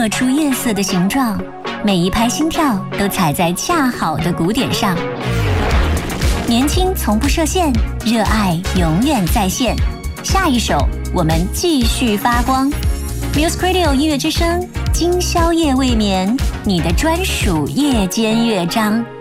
出夜色的形状，每一拍心跳都踩在恰好的鼓点上。年轻从不设限，热爱永远在线。下一首，我们继续发光。Music Radio 音乐之声，今宵夜未眠，你的专属夜间乐章。